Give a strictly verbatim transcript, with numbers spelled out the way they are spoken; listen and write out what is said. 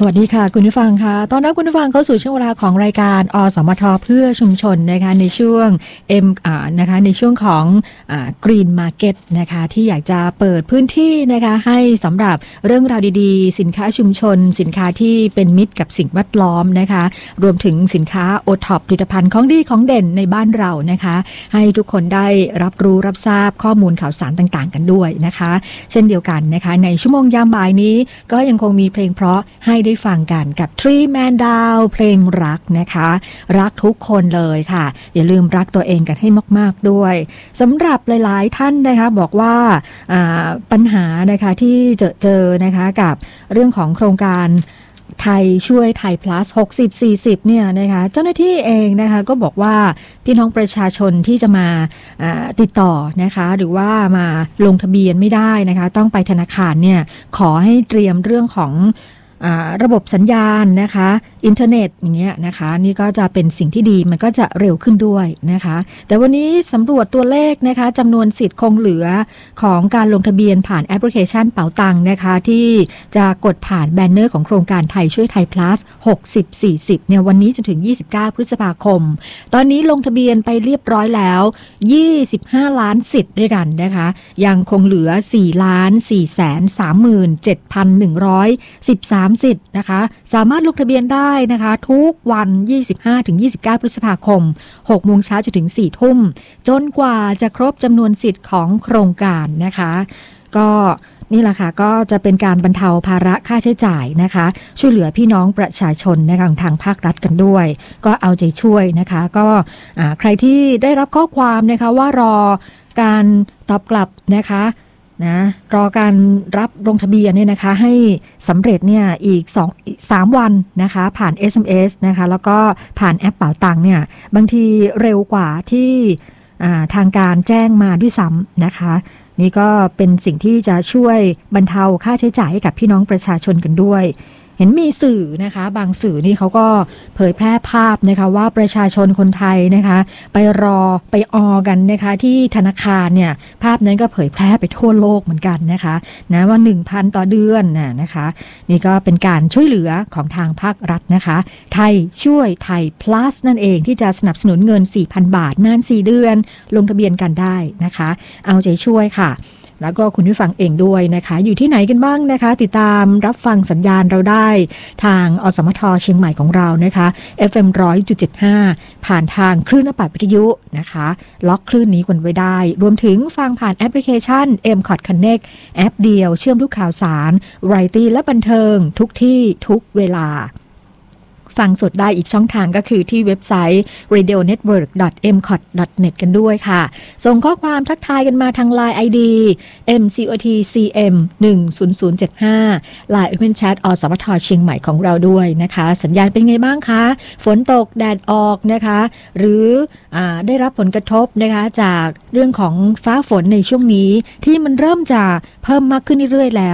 สวัสดีค่ะคุณผู้ฟังค่ะตอนรับคุณผู้ฟังเข้าสู่ช่วงเวลาของรายการอสมทเพื่อชุมชนนะคะในช่วง M อ่านะคะในช่วงของอ่า Green Market นะคะที่อยากจะเปิดพื้นที่นะคะให้สำหรับเรื่องราวดีๆสินค้าชุมชนสินค้าที่เป็นมิตรกับสิ่งแวดล้อมนะคะรวมถึงสินค้า โอ ท็อป ผลิตภัณฑ์ของดีของเด่นในบ้านเรานะคะให้ทุกคนได้รับรู้รับทราบข้อมูลข่าวสารต่างๆกันด้วยนะคะเช่นเดียวกันนะคะในชั่วโมงยามบ่ายนี้ก็ยังคงมีเพลงเพราะให้ได้ฟังกันกับ Three Man Down เพลงรักนะคะรักทุกคนเลยค่ะอย่าลืมรักตัวเองกันให้มากๆด้วยสำหรับหลายๆท่านนะคะบอกว่าปัญหานะคะที่เจอเจอนะคะกับเรื่องของโครงการไทยช่วยไทย plus หกสิบ สี่สิบเนี่ยนะคะเจ้าหน้าที่เองนะคะก็บอกว่าพี่น้องประชาชนที่จะมาติดต่อนะคะหรือว่ามาลงทะเบียนไม่ได้นะคะต้องไปธนาคารเนี่ยขอให้เตรียมเรื่องของระบบสัญญาณนะคะอินเทอร์เน็ตอย่างเงี้ยนะคะนี่ก็จะเป็นสิ่งที่ดีมันก็จะเร็วขึ้นด้วยนะคะแต่วันนี้สำรวจตัวเลขนะคะจำนวนสิทธิ์คงเหลือของการลงทะเบียนผ่านแอปพลิเคชันเป๋าตังนะคะที่จะกดผ่านแบนเนอร์ของโครงการไทยช่วยไทย plus หกสิบ สี่สิบเนี่ยวันนี้จนถึงยี่สิบเก้าพฤษภาคมตอนนี้ลงทะเบียนไปเรียบร้อยแล้วยี่สิบห้าล้านสิทธิ์ด้วยกันนะคะยังคงเหลือ สี่ล้านสี่แสนสามหมื่นเจ็ดพันหนึ่งร้อยสิบสามสิทธิ์นะคะสามารถลงทะเบียนได้นะคะทุกวัน ยี่สิบห้าถึงยี่สิบเก้า พฤษภาคม หกโมงเช้าจนถึง สี่ทุ่มจนกว่าจะครบจำนวนสิทธิ์ของโครงการนะคะก็นี่แหละค่ะก็จะเป็นการบรรเทาภาระค่าใช้จ่ายนะคะช่วยเหลือพี่น้องประชาชนนะคะทางภาครัฐกันด้วยก็เอาใจช่วยนะคะก็ใครที่ได้รับข้อความนะคะว่ารอการตอบกลับนะคะนะรอการรับลงทะเบียนเนี่ยนะคะให้สำเร็จเนี่ยอีกสอง สามวันนะคะผ่าน เอส เอ็ม เอส นะคะแล้วก็ผ่านแอปเป๋าตังเนี่ยบางทีเร็วกว่าที่ทางการแจ้งมาด้วยซ้ำนะคะนี่ก็เป็นสิ่งที่จะช่วยบรรเทาค่าใช้จ่ายให้กับพี่น้องประชาชนกันด้วยเห็นมีสื่อนะคะบางสื่อนี่เขาก็เผยแพร่ภาพนะคะว่าประชาชนคนไทยนะคะไปรอไปออกันนะคะที่ธนาคารเนี่ยภาพนั้นก็เผยแพร่ไปทั่วโลกเหมือนกันนะคะนะว่า หนึ่งพัน ต่อเดือนนะนะคะนี่ก็เป็นการช่วยเหลือของทางภาครัฐนะคะไทยช่วยไทย plus นั่นเองที่จะสนับสนุนเงิน สี่พัน บาทนานสี่เดือนลงทะเบียนกันได้นะคะเอาใจช่วยค่ะแล้วก็คุณผู้ฟังเองด้วยนะคะอยู่ที่ไหนกันบ้างนะคะติดตามรับฟังสัญญาณเราได้ทางอสมทเชียงใหม่ของเรานะคะ เอฟ เอ็ม หนึ่งร้อยจุดเจ็ดห้า ผ่านทางคลื่นนปัตวิทยุนะคะล็อกคลื่นนี้กันไว้ได้รวมถึงฟังผ่านแอปพลิเคชัน เอ็ม คอท Connect แอปเดียวเชื่อมทุกข่าวสารวาไรตี้และบันเทิงทุกที่ทุกเวลาฟังสดได้อีกช่องทางก็คือที่เว็บไซต์ เรดิโอเน็ตเวิร์ก ดอท เอ็ม คอท ดอท เน็ต กันด้วยค่ะส่งข้อความทักทายกันมาทาง ไลน์ ไอ ดี เอ็ม ซี โอ ที ซี เอ็ม หนึ่ง ศูนย์ ศูนย์ เจ็ด ห้า ไลน์ Open Chat อสมทเชียงใหม่ของเราด้วยนะคะสัญญาณเป็นไงบ้างคะฝนตกแดดออกนะคะหรืออ่าได้รับผลกระทบนะคะจากเรื่องของฟ้าฝนในช่วงนี้ที่มันเริ่มจะเพิ่มมากขึ้นเรื่อยๆแล้ว